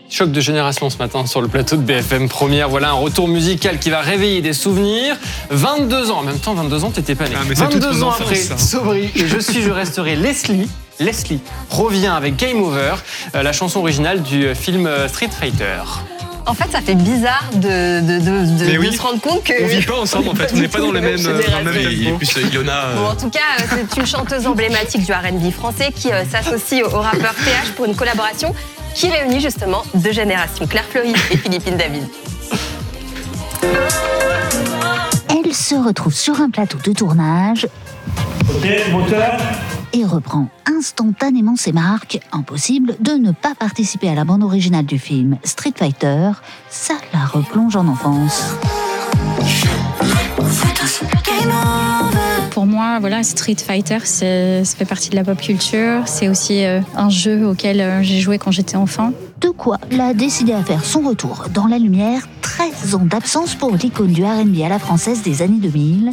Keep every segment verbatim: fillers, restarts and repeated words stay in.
Choc de génération ce matin sur le plateau de B F M Première. Voilà un retour musical qui va réveiller des souvenirs. vingt-deux ans, en même temps, vingt-deux ans, t'étais pas né. Ah, mais vingt-deux ans enfance, après, ça. Sobri et Je suis, je resterai. Leslie, Leslie revient avec Game Over, euh, la chanson originale du film Street Fighter. En fait, ça fait bizarre de, de, de, de, Mais de oui. se rendre compte que... On vit pas ensemble en fait, on n'est pas dans le même, dans le même Et, et puis Ilona. euh, Bon, en tout cas, euh, c'est une chanteuse emblématique du R and B français qui euh, s'associe au, au rappeur T H pour une collaboration qui réunit justement deux générations, Claire Fleury et Philippine David. Elle se retrouve sur un plateau de tournage et reprend instantanément ses marques. Impossible de ne pas participer à la bande originale du film Street Fighter. Ça la replonge en enfance. Pour moi, voilà, Street Fighter, c'est, ça fait partie de la pop culture. C'est aussi euh, un jeu auquel euh, j'ai joué quand j'étais enfant. De quoi l'a décidé à faire son retour dans la lumière. treize ans d'absence pour l'icône du R and B à la française des années deux mille.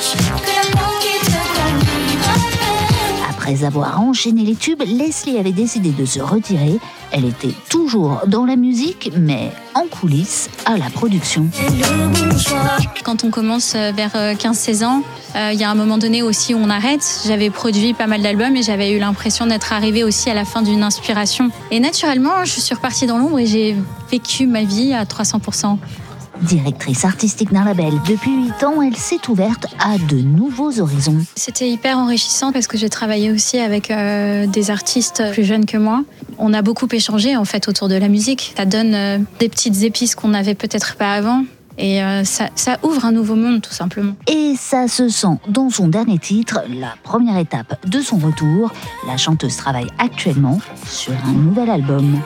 Après avoir enchaîné les tubes, Leslie avait décidé de se retirer. Elle était toujours dans la musique, mais en coulisses, à la production. Quand on commence vers quinze seize ans, il euh, y a un moment donné aussi où on arrête. J'avais produit pas mal d'albums et j'avais eu l'impression d'être arrivée aussi à la fin d'une inspiration. Et naturellement, je suis repartie dans l'ombre et j'ai vécu ma vie à trois cents pour cent. Directrice artistique d'un label depuis huit ans, elle s'est ouverte à de nouveaux horizons. C'était hyper enrichissant parce que j'ai travaillé aussi avec euh, des artistes plus jeunes que moi. On a beaucoup échangé en fait autour de la musique. Ça donne euh, des petites épices qu'on n'avait peut-être pas avant. Et euh, ça, ça ouvre un nouveau monde, tout simplement. Et ça se sent dans son dernier titre, la première étape de son retour. La chanteuse travaille actuellement sur un nouvel album.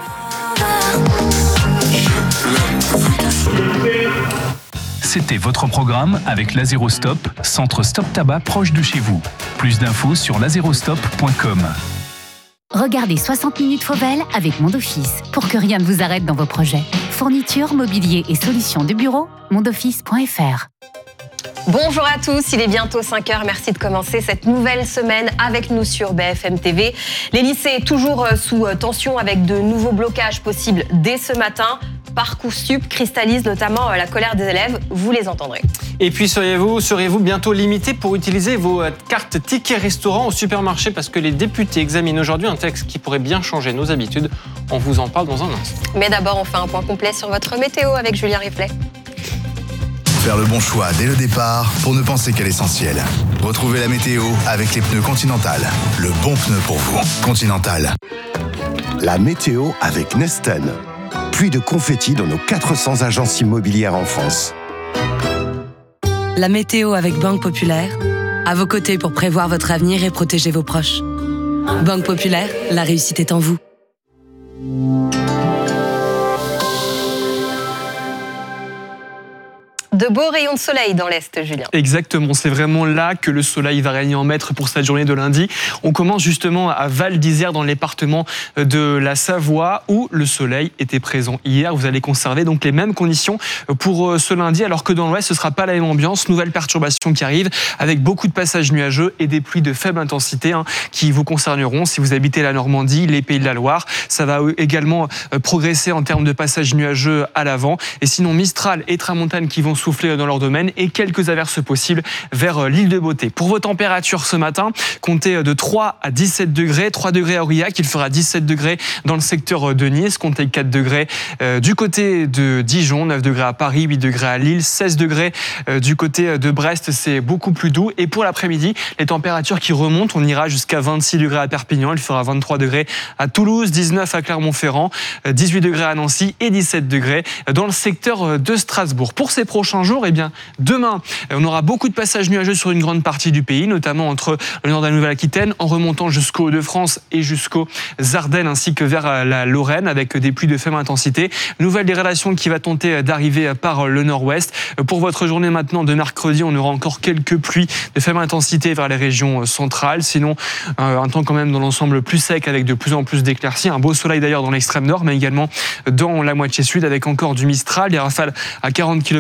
C'était votre programme avec Lazerostop, centre Stop Tabac proche de chez vous. Plus d'infos sur lazerostop point com. Regardez soixante minutes Faubel avec Mondoffice pour que rien ne vous arrête dans vos projets. Fourniture, mobilier et solutions de bureau, mondoffice point f r. Bonjour à tous, il est bientôt cinq heures. Merci de commencer cette nouvelle semaine avec nous sur B F M T V. Les lycées toujours sous tension avec de nouveaux blocages possibles dès ce matin. Parcoursup cristallise notamment la colère des élèves, vous les entendrez. Et puis seriez-vous, serez-vous bientôt limité pour utiliser vos cartes tickets restaurant au supermarché parce que les députés examinent aujourd'hui un texte qui pourrait bien changer nos habitudes. On vous en parle dans un instant. Mais d'abord, on fait un point complet sur votre météo avec Julien Riflet. Faire le bon choix dès le départ pour ne penser qu'à l'essentiel. Retrouvez la météo avec les pneus Continental. Le bon pneu pour vous. Continental. La météo avec Nesten. Pluie de confettis dans nos quatre cents agences immobilières en France. La météo avec Banque Populaire. À vos côtés pour prévoir votre avenir et protéger vos proches. Banque Populaire, la réussite est en vous. De beaux rayons de soleil dans l'Est, Julien. Exactement, c'est vraiment là que le soleil va régner en maître pour cette journée de lundi. On commence justement à Val d'Isère dans le département de la Savoie où le soleil était présent hier. Vous allez conserver donc les mêmes conditions pour ce lundi alors que dans l'Ouest, ce ne sera pas la même ambiance. Nouvelle perturbation qui arrive avec beaucoup de passages nuageux et des pluies de faible intensité hein, qui vous concerneront si vous habitez la Normandie, les Pays de la Loire. Ça va également progresser en termes de passages nuageux à l'avant. Et sinon, Mistral et Tramontane qui vont souffler dans leur domaine et quelques averses possibles vers l'île de Beauté. Pour vos températures ce matin, comptez de trois à dix-sept degrés, trois degrés à Aurillac, il fera dix-sept degrés dans le secteur de Nice, comptez quatre degrés euh, du côté de Dijon, neuf degrés à Paris, huit degrés à Lille, seize degrés euh, du côté de Brest, c'est beaucoup plus doux. Et pour l'après-midi, les températures qui remontent, on ira jusqu'à vingt-six degrés à Perpignan, il fera vingt-trois degrés à Toulouse, dix-neuf à Clermont-Ferrand, dix-huit degrés à Nancy et dix-sept degrés dans le secteur de Strasbourg. Pour ces prochains jours, eh bien, demain, on aura beaucoup de passages nuageux sur une grande partie du pays, notamment entre le nord de la Nouvelle-Aquitaine, en remontant jusqu'aux Hauts-de-France et jusqu'aux Ardennes, ainsi que vers la Lorraine, avec des pluies de faible intensité. Nouvelle dégradation qui va tenter d'arriver par le nord-ouest. Pour votre journée maintenant de mercredi, on aura encore quelques pluies de faible intensité vers les régions centrales. Sinon, un temps quand même dans l'ensemble plus sec, avec de plus en plus d'éclaircies. Un beau soleil d'ailleurs dans l'extrême nord, mais également dans la moitié sud, avec encore du Mistral, des rafales à quarante kilomètres par heure.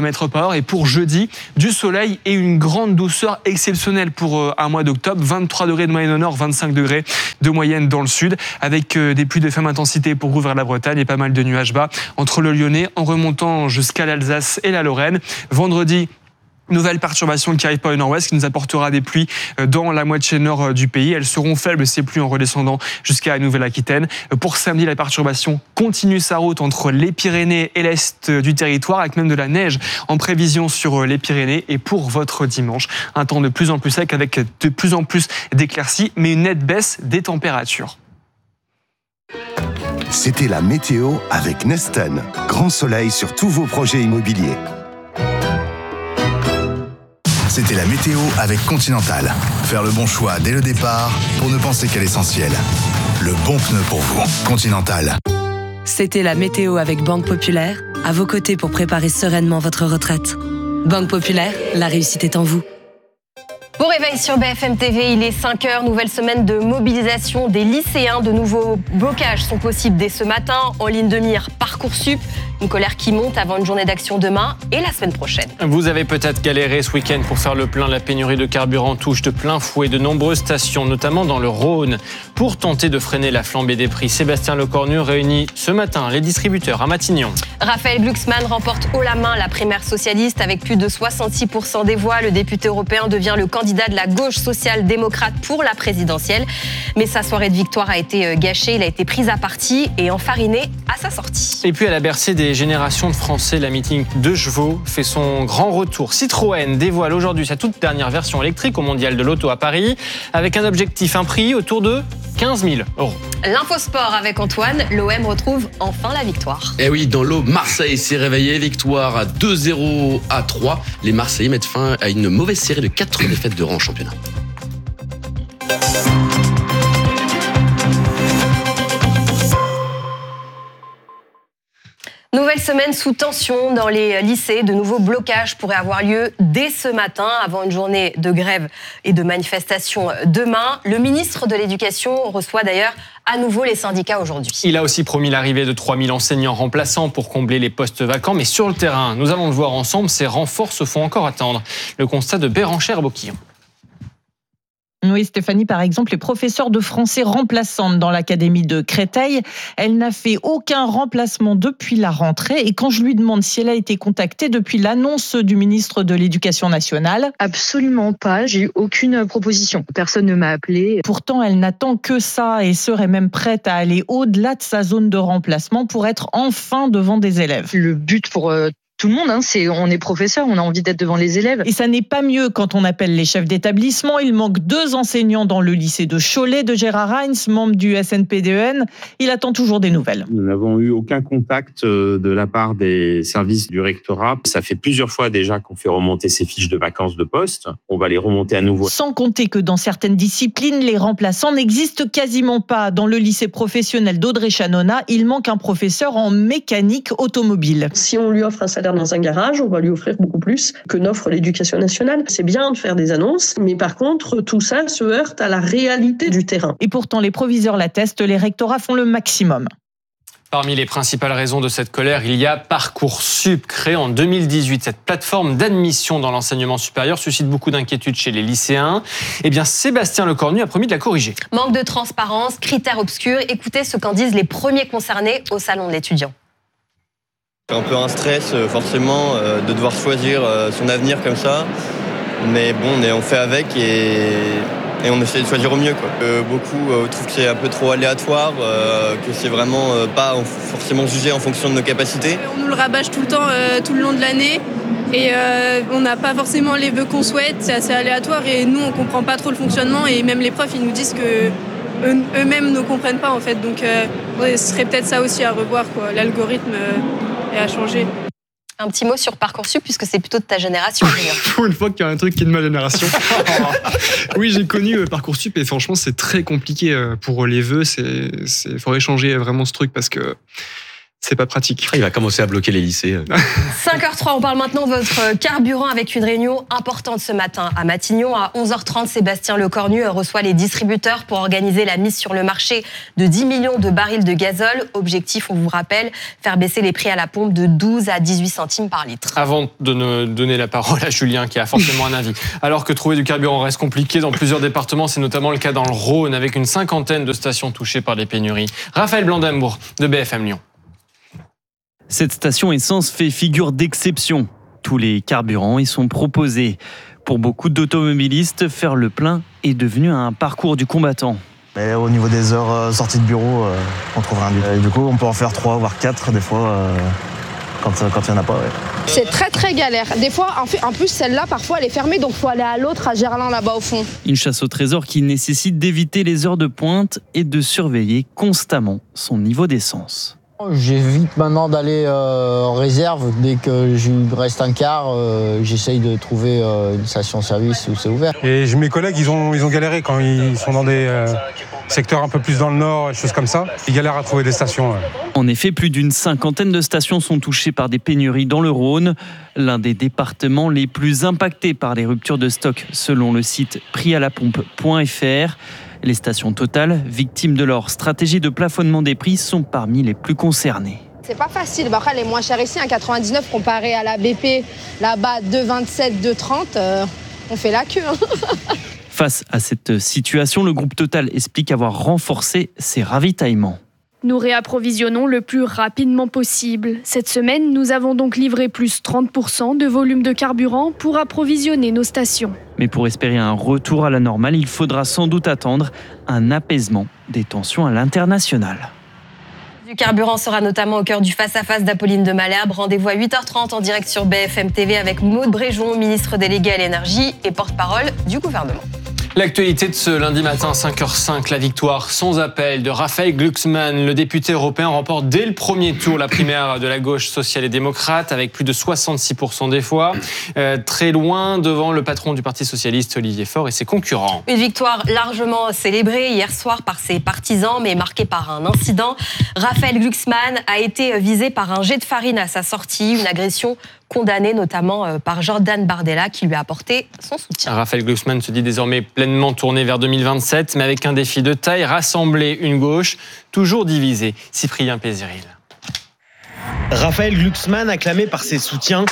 Alors et pour jeudi, du soleil et une grande douceur exceptionnelle pour un mois d'octobre. vingt-trois degrés de moyenne au nord, vingt-cinq degrés de moyenne dans le sud, avec des pluies de faible intensité pour couvrir la Bretagne et pas mal de nuages bas entre le Lyonnais en remontant jusqu'à l'Alsace et la Lorraine. Vendredi, nouvelle perturbation qui arrive par le nord-ouest qui nous apportera des pluies dans la moitié nord du pays. Elles seront faibles, ces pluies en redescendant jusqu'à la Nouvelle-Aquitaine. Pour samedi, la perturbation continue sa route entre les Pyrénées et l'est du territoire, avec même de la neige en prévision sur les Pyrénées. Et pour votre dimanche, un temps de plus en plus sec avec de plus en plus d'éclaircies, mais une nette baisse des températures. C'était la météo avec Nesten. Grand soleil sur tous vos projets immobiliers. C'était la météo avec Continental. Faire le bon choix dès le départ pour ne penser qu'à l'essentiel. Le bon pneu pour vous. Continental. C'était la météo avec Banque Populaire, à vos côtés pour préparer sereinement votre retraite. Banque Populaire, la réussite est en vous. Bon réveil sur B F M T V, il est cinq heures, nouvelle semaine de mobilisation des lycéens. De nouveaux blocages sont possibles dès ce matin. En ligne de mire, Parcoursup. Une colère qui monte avant une journée d'action demain et la semaine prochaine. Vous avez peut-être galéré ce week-end pour faire le plein. La pénurie de carburant touche de plein fouet de nombreuses stations, notamment dans le Rhône. Pour tenter de freiner la flambée des prix, Sébastien Lecornu réunit ce matin les distributeurs à Matignon. Raphaël Glucksmann remporte haut la main la primaire socialiste avec plus de soixante-six pour cent des voix. Le député européen devient le candidat de la gauche social-démocrate pour la présidentielle. Mais sa soirée de victoire a été gâchée. Il a été pris à partie et enfariné à sa sortie. Et puis à la bercée des générations de Français, la meeting de chevaux fait son grand retour. Citroën dévoile aujourd'hui sa toute dernière version électrique au Mondial de l'Auto à Paris, avec un objectif, un prix autour de quinze mille euros. L'infosport avec Antoine, l'O M retrouve enfin la victoire. Et oui, dans l'eau, Marseille s'est réveillé, victoire à deux zéro à trois. Les Marseillais mettent fin à une mauvaise série de quatre défaites de rang en championnat. Nouvelle semaine sous tension dans les lycées. De nouveaux blocages pourraient avoir lieu dès ce matin, avant une journée de grève et de manifestation demain. Le ministre de l'Éducation reçoit d'ailleurs à nouveau les syndicats aujourd'hui. Il a aussi promis l'arrivée de trois mille enseignants remplaçants pour combler les postes vacants. Mais sur le terrain, nous allons le voir ensemble, ces renforts se font encore attendre. Le constat de Bérangère Boquillon. Oui, Stéphanie, par exemple, est professeure de français remplaçante dans l'académie de Créteil. Elle n'a fait aucun remplacement depuis la rentrée. Et quand je lui demande si elle a été contactée depuis l'annonce du ministre de l'Éducation nationale... Absolument pas, j'ai eu aucune proposition. Personne ne m'a appelée. Pourtant, elle n'attend que ça et serait même prête à aller au-delà de sa zone de remplacement pour être enfin devant des élèves. Le but pour... Euh, tout le monde, hein, c'est, on est professeur, on a envie d'être devant les élèves. Et ça n'est pas mieux quand on appelle les chefs d'établissement. Il manque deux enseignants dans le lycée de Cholet de Gérard Heinz, membre du S N P D E N. Il attend toujours des nouvelles. Nous n'avons eu aucun contact de la part des services du rectorat. Ça fait plusieurs fois déjà qu'on fait remonter ces fiches de vacances de poste. On va les remonter à nouveau. Sans compter que dans certaines disciplines, les remplaçants n'existent quasiment pas. Dans le lycée professionnel d'Audrey-Chanona, il manque un professeur en mécanique automobile. Si on lui offre un salaire dans un garage, on va lui offrir beaucoup plus que n'offre l'Éducation nationale. C'est bien de faire des annonces, mais par contre, tout ça se heurte à la réalité du terrain. Et pourtant, les proviseurs l'attestent, les rectorats font le maximum. Parmi les principales raisons de cette colère, il y a Parcoursup, créé en deux mille dix-huit. Cette plateforme d'admission dans l'enseignement supérieur suscite beaucoup d'inquiétudes chez les lycéens. Eh bien, Sébastien Lecornu a promis de la corriger. Manque de transparence, critères obscurs. Écoutez ce qu'en disent les premiers concernés au salon de l'étudiant. C'est un peu un stress, forcément, de devoir choisir son avenir comme ça. Mais bon, on fait avec et, et on essaie de choisir au mieux, quoi. Euh, beaucoup euh, trouvent que c'est un peu trop aléatoire, euh, que c'est vraiment euh, pas forcément jugé en fonction de nos capacités. On nous le rabâche tout le temps, euh, tout le long de l'année. Et euh, on n'a pas forcément les vœux qu'on souhaite, c'est assez aléatoire. Et nous, on comprend pas trop le fonctionnement. Et même les profs, ils nous disent que eux, eux-mêmes ne comprennent pas, en fait. Donc, euh, ouais, ce serait peut-être ça aussi à revoir, quoi. L'algorithme euh, est à changer. Un petit mot sur Parcoursup, puisque c'est plutôt de ta génération. Pour une fois qu'il y a un truc qui est de ma génération. Oui, j'ai connu Parcoursup et franchement, c'est très compliqué pour les vœux. Il faudrait changer vraiment ce truc parce que c'est pas pratique. Il va commencer à bloquer les lycées. cinq heures trois, on parle maintenant de votre carburant avec une réunion importante ce matin à Matignon. À onze heures trente, Sébastien Lecornu reçoit les distributeurs pour organiser la mise sur le marché de dix millions de barils de gazole. Objectif, on vous rappelle, faire baisser les prix à la pompe de douze à dix-huit centimes par litre. Avant de ne donner la parole à Julien, qui a forcément un avis. Alors que trouver du carburant reste compliqué dans plusieurs départements, c'est notamment le cas dans le Rhône, avec une cinquantaine de stations touchées par des pénuries. Raphaël Blanc-d'Amour de B F M Lyon. Cette station essence fait figure d'exception. Tous les carburants y sont proposés. Pour beaucoup d'automobilistes, faire le plein est devenu un parcours du combattant. Mais au niveau des heures euh, sorties de bureau, euh, on trouve rien du tout. Et du coup, on peut en faire trois, voire quatre des fois, euh, quand il n'y en a pas. Ouais. C'est très très galère. Des fois, en, fait, en plus, celle-là, parfois, elle est fermée, donc il faut aller à l'autre, à Gerland, là-bas au fond. Une chasse au trésor qui nécessite d'éviter les heures de pointe et de surveiller constamment son niveau d'essence. J'évite maintenant d'aller euh, en réserve. Dès que il reste un quart, euh, j'essaye de trouver euh, une station-service où c'est ouvert. Et mes collègues, ils ont, ils ont galéré quand ils sont dans des euh, secteurs un peu plus dans le nord, choses comme ça. Ils galèrent à trouver des stations. Ouais. En effet, plus d'une cinquantaine de stations sont touchées par des pénuries dans le Rhône, l'un des départements les plus impactés par les ruptures de stock, selon le site prix à la pompe point f r. Les stations Total, victimes de leur stratégie de plafonnement des prix, sont parmi les plus concernées. C'est pas facile. Bah après, elle est moins chère ici, un quatre-vingt-dix-neuf comparé à la B P, là-bas, deux vingt-sept, deux trente. Euh, on fait la queue. Hein. Face à cette situation, le groupe Total explique avoir renforcé ses ravitaillements. Nous réapprovisionnons le plus rapidement possible. Cette semaine, nous avons donc livré plus trente pour cent de volume de carburant pour approvisionner nos stations. Mais pour espérer un retour à la normale, il faudra sans doute attendre un apaisement des tensions à l'international. Du carburant sera notamment au cœur du face-à-face d'Apolline de Malherbe. Rendez-vous à huit heures trente en direct sur B F M T V avec Maud Bréjon, ministre délégué à l'énergie et porte-parole du gouvernement. L'actualité de ce lundi matin, cinq heures cinq, la victoire sans appel de Raphaël Glucksmann. Le député européen remporte dès le premier tour la primaire de la gauche sociale et démocrate avec plus de soixante-six pour cent des voix. Euh, très loin devant le patron du Parti socialiste, Olivier Faure, et ses concurrents. Une victoire largement célébrée hier soir par ses partisans, mais marquée par un incident. Raphaël Glucksmann a été visé par un jet de farine à sa sortie, une agression condamné notamment par Jordan Bardella qui lui a apporté son soutien. Raphaël Glucksmann se dit désormais pleinement tourné vers deux mille vingt-sept, mais avec un défi de taille, rassembler une gauche toujours divisée. Cyprien Pézeril. Raphaël Glucksmann, acclamé par ses soutiens.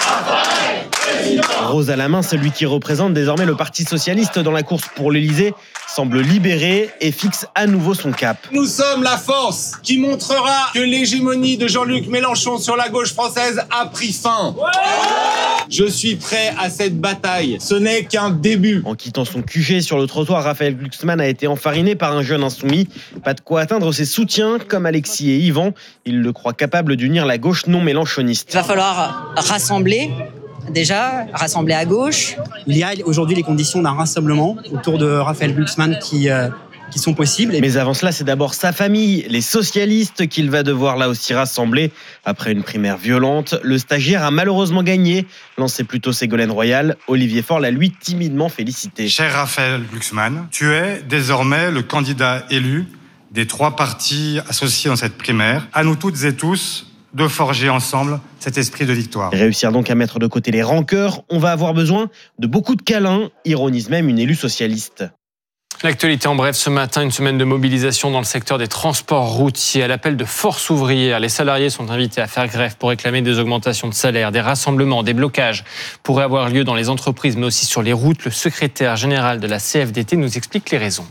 Rose à la main, celui qui représente désormais le Parti socialiste dans la course pour l'Élysée, semble libéré et fixe à nouveau son cap. Nous sommes la force qui montrera que l'hégémonie de Jean-Luc Mélenchon sur la gauche française a pris fin. Ouais. Je suis prêt à cette bataille. Ce n'est qu'un début. En quittant son Q G sur le trottoir, Raphaël Glucksmann a été enfariné par un jeune insoumis. Pas de quoi atteindre ses soutiens comme Alexis et Yvan. Il le croit capable d'unir la gauche non mélenchoniste. Il va falloir rassembler. Déjà, rassembler à gauche. Il y a aujourd'hui les conditions d'un rassemblement autour de Raphaël Glucksmann qui, euh, qui sont possibles. Mais avant cela, c'est d'abord sa famille, les socialistes, qu'il va devoir là aussi rassembler. Après une primaire violente, le stagiaire a malheureusement gagné. Lancé plutôt Ségolène Royal, Olivier Faure l'a lui timidement félicité. Cher Raphaël Glucksmann, tu es désormais le candidat élu des trois partis associés dans cette primaire. À nous toutes et tous de forger ensemble cet esprit de victoire. Réussir donc à mettre de côté les rancœurs, on va avoir besoin de beaucoup de câlins, ironise même une élue socialiste. L'actualité en bref ce matin, une semaine de mobilisation dans le secteur des transports routiers. À l'appel de Force ouvrière, les salariés sont invités à faire grève pour réclamer des augmentations de salaire. Des rassemblements, des blocages pourraient avoir lieu dans les entreprises, mais aussi sur les routes. Le secrétaire général de la C F D T nous explique les raisons.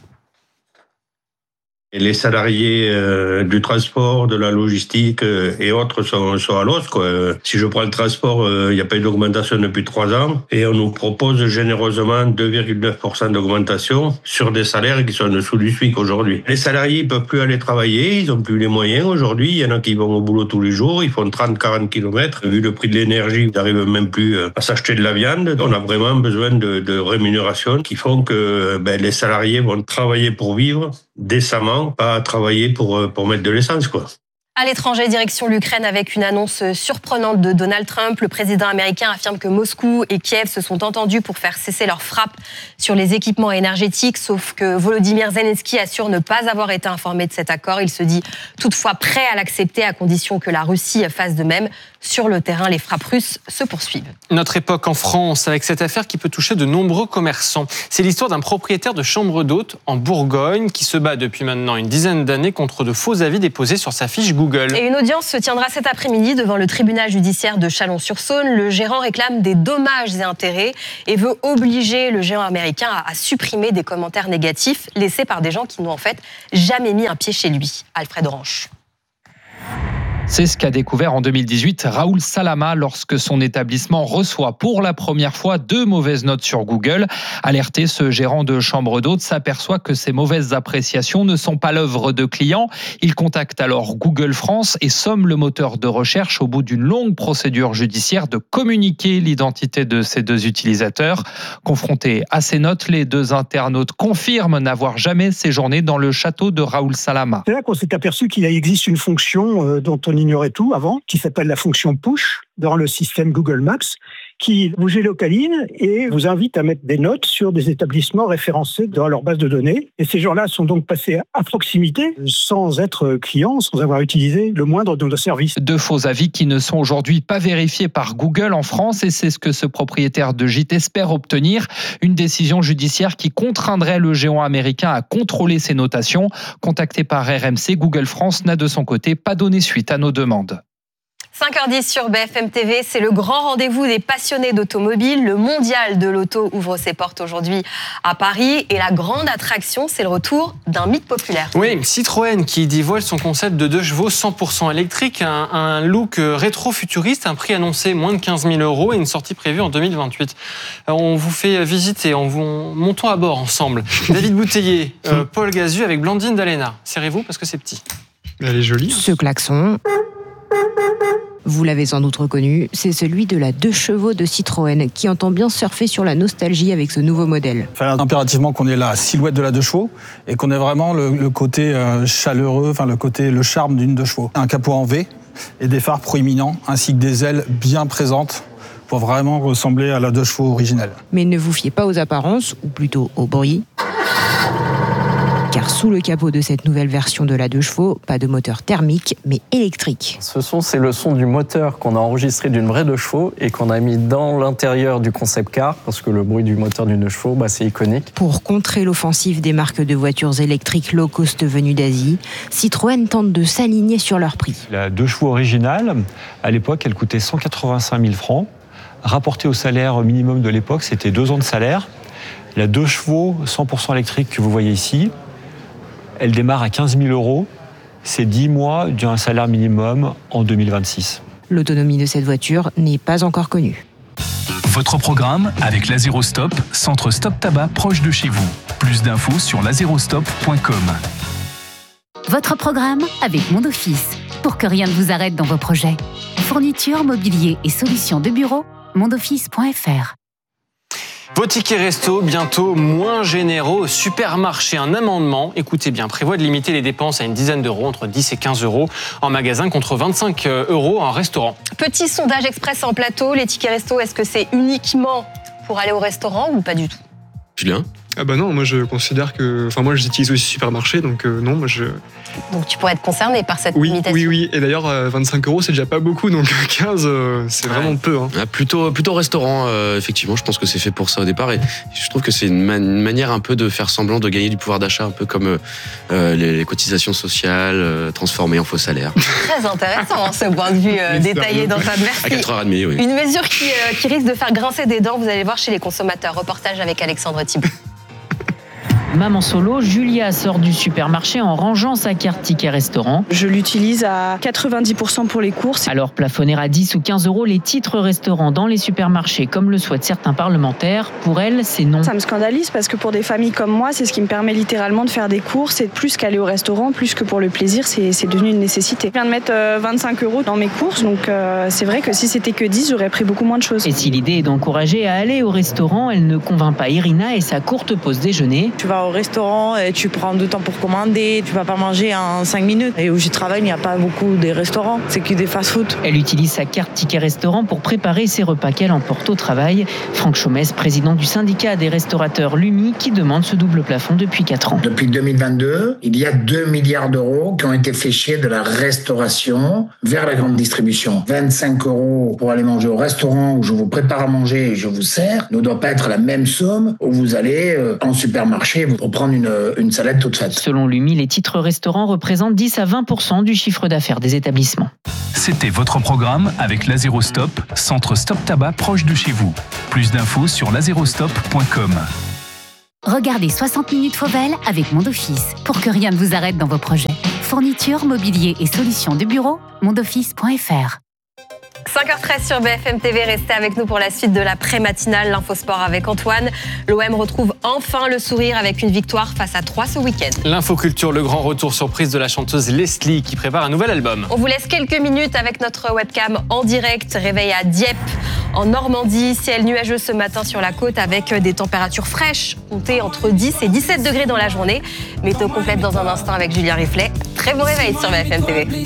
Et les salariés euh, du transport, de la logistique euh, et autres sont, sont à l'os, quoi. Si je prends le transport, il euh, n'y a pas eu d'augmentation depuis trois ans et on nous propose généreusement deux virgule neuf pour cent d'augmentation sur des salaires qui sont en dessous du SMIC aujourd'hui. Les salariés ne peuvent plus aller travailler, ils n'ont plus les moyens aujourd'hui. Il y en a qui vont au boulot tous les jours, ils font trente à quarante kilomètres. Vu le prix de l'énergie, ils n'arrivent même plus à s'acheter de la viande. On a vraiment besoin de, de rémunération qui font que ben, les salariés vont travailler pour vivre décemment, pas travailler pour, pour mettre de l'essence, quoi. À l'étranger, direction l'Ukraine avec une annonce surprenante de Donald Trump. Le président américain affirme que Moscou et Kiev se sont entendus pour faire cesser leurs frappes sur les équipements énergétiques, sauf que Volodymyr Zelensky assure ne pas avoir été informé de cet accord. Il se dit toutefois prêt à l'accepter à condition que la Russie fasse de même. Sur le terrain, les frappes russes se poursuivent. Notre époque en France, avec cette affaire qui peut toucher de nombreux commerçants. C'est l'histoire d'un propriétaire de chambre d'hôte en Bourgogne qui se bat depuis maintenant une dizaine d'années contre de faux avis déposés sur sa fiche Google. Et une audience se tiendra cet après-midi devant le tribunal judiciaire de Chalon-sur-Saône. Le gérant réclame des dommages et intérêts et veut obliger le géant américain à supprimer des commentaires négatifs laissés par des gens qui n'ont en fait jamais mis un pied chez lui. Alfred Orange. C'est ce qu'a découvert en deux mille dix-huit Raoul Salama lorsque son établissement reçoit pour la première fois deux mauvaises notes sur Google. Alerté, ce gérant de chambre d'hôte s'aperçoit que ces mauvaises appréciations ne sont pas l'œuvre de clients. Il contacte alors Google France et somme le moteur de recherche au bout d'une longue procédure judiciaire de communiquer l'identité de ces deux utilisateurs. Confrontés à ces notes, les deux internautes confirment n'avoir jamais séjourné dans le château de Raoul Salama. C'est là qu'on s'est aperçu qu'il existe une fonction dont on ignorait tout avant, qui s'appelle la fonction push dans le système Google Maps, qui vous géolocalise et vous invite à mettre des notes sur des établissements référencés dans leur base de données. Et ces gens-là sont donc passés à proximité, sans être clients, sans avoir utilisé le moindre de nos services. Deux faux avis qui ne sont aujourd'hui pas vérifiés par Google en France, et c'est ce que ce propriétaire de gîte espère obtenir. Une décision judiciaire qui contraindrait le géant américain à contrôler ses notations. Contacté par R M C, Google France n'a de son côté pas donné suite à nos demandes. cinq heures dix sur B F M T V, c'est le grand rendez-vous des passionnés d'automobile. Le mondial de l'auto ouvre ses portes aujourd'hui à Paris. Et la grande attraction, c'est le retour d'un mythe populaire. Oui, Citroën qui dévoile son concept de deux chevaux cent pour cent électrique, un, un look rétro-futuriste, un prix annoncé moins de quinze mille euros et une sortie prévue en deux mille vingt-huit. Alors, on vous fait visiter, on vous, on, montons à bord ensemble. David Bouteiller, euh, Paul Gazu avec Blandine Dalena. Serrez-vous parce que c'est petit. Elle est jolie. Ce klaxon, vous l'avez sans doute reconnu, c'est celui de la deux chevaux de Citroën qui entend bien surfer sur la nostalgie avec ce nouveau modèle. Il fallait impérativement qu'on ait la silhouette de la deux chevaux et qu'on ait vraiment le, le côté euh, chaleureux, enfin le côté, le charme d'une deux chevaux. Un capot en V et des phares proéminents ainsi que des ailes bien présentes pour vraiment ressembler à la deux chevaux originelle. Mais ne vous fiez pas aux apparences, ou plutôt au bruit. Car sous le capot de cette nouvelle version de la deux chevaux, pas de moteur thermique, mais électrique. Ce son, c'est le son du moteur qu'on a enregistré d'une vraie deux chevaux et qu'on a mis dans l'intérieur du concept car, parce que le bruit du moteur d'une deux chevaux, bah, c'est iconique. Pour contrer l'offensive des marques de voitures électriques low cost venues d'Asie, Citroën tente de s'aligner sur leur prix. La deux chevaux originale, à l'époque, elle coûtait cent quatre-vingt-cinq mille francs. Rapporté au salaire minimum de l'époque, c'était deux ans de salaire. La deux chevaux cent pour cent électrique que vous voyez ici, elle démarre à quinze mille euros. C'est dix mois d'un salaire minimum en deux mille vingt-six. L'autonomie de cette voiture n'est pas encore connue. Votre programme avec Lazerostop, centre stop tabac proche de chez vous. Plus d'infos sur lazerostop point com. Votre programme avec Monde Office, pour que rien ne vous arrête dans vos projets. Fourniture, mobilier et solutions de bureau, mondoffice point f r. Vos tickets resto bientôt moins généraux au supermarché. Un amendement, écoutez bien, prévoit de limiter les dépenses à une dizaine d'euros, entre dix et quinze euros en magasin contre vingt-cinq euros en restaurant. Petit sondage express en plateau, les tickets resto, est-ce que c'est uniquement pour aller au restaurant ou pas du tout? Julien? Ah bah non, moi je considère que... Enfin moi j'utilise aussi supermarché, donc euh, non, moi je... Donc tu pourrais être concerné par cette oui, limitation. Oui, oui, et d'ailleurs euh, vingt-cinq euros c'est déjà pas beaucoup, donc quinze euh, c'est vraiment ouais. peu. Hein. Ah, plutôt, plutôt restaurant, euh, effectivement, je pense que c'est fait pour ça au départ, et je trouve que c'est une, man- une manière un peu de faire semblant de gagner du pouvoir d'achat, un peu comme euh, les, les cotisations sociales euh, transformées en faux salaire. Très intéressant ce point de vue euh, détaillé dans ta merci. À quatre heures trente, oui. Une mesure qui, euh, qui risque de faire grincer des dents, vous allez voir chez les consommateurs. Reportage avec Alexandre Thibault. Maman solo, Julia sort du supermarché en rangeant sa carte ticket restaurant. Je l'utilise à quatre-vingt-dix pour cent pour les courses. Alors plafonner à dix ou quinze euros les titres restaurants dans les supermarchés, comme le souhaitent certains parlementaires, pour elle, c'est non. Ça me scandalise parce que pour des familles comme moi, c'est ce qui me permet littéralement de faire des courses et plus qu'aller au restaurant, plus que pour le plaisir, c'est, c'est devenu une nécessité. Je viens de mettre vingt-cinq euros dans mes courses, donc euh, c'est vrai que si c'était que dix, j'aurais pris beaucoup moins de choses. Et si l'idée est d'encourager à aller au restaurant, elle ne convainc pas Irina et sa courte pause déjeuner. Tu vas au restaurant, et tu prends du temps pour commander, tu vas pas manger en cinq minutes. Et où je travaille, il n'y a pas beaucoup de restaurants, c'est que des fast-food. Elle utilise sa carte ticket restaurant pour préparer ses repas qu'elle emporte au travail. Franck Chaumès, président du syndicat des restaurateurs Lumi, qui demande ce double plafond depuis quatre ans. Depuis deux mille vingt-deux, il y a deux milliards d'euros qui ont été fléchés de la restauration vers la grande distribution. vingt-cinq euros pour aller manger au restaurant où je vous prépare à manger et je vous sers ne doit pas être la même somme où vous allez en supermarché pour prendre une, une salade toute faite. Selon Lumi, les titres restaurants représentent dix à vingt pour cent du chiffre d'affaires des établissements. C'était votre programme avec Lazerostop, centre Stop Tabac proche de chez vous. Plus d'infos sur lazerostop point com. Regardez soixante minutes Fauvel avec Mondoffice pour que rien ne vous arrête dans vos projets. Fourniture, mobilier et solutions de bureau, mondoffice point f r. cinq heures treize sur B F M T V, restez avec nous pour la suite de la pré-matinale, l'infosport avec Antoine. L'O M retrouve enfin le sourire avec une victoire face à Troyes ce week-end. L'infoculture, le grand retour surprise de la chanteuse Leslie qui prépare un nouvel album. On vous laisse quelques minutes avec notre webcam en direct. Réveil à Dieppe, en Normandie. Ciel nuageux ce matin sur la côte avec des températures fraîches, comptées entre dix et dix-sept degrés dans la journée. Météo complète dans un instant avec Julien Riflet. Très bon réveil sur B F M T V.